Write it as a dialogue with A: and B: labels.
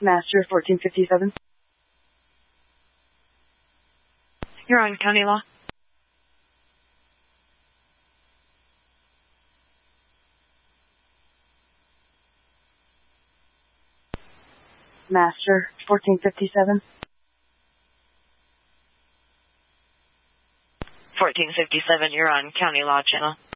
A: Master 1457.
B: You're on County Law.
A: Master 1457.
B: 1457, you're on County Law Channel.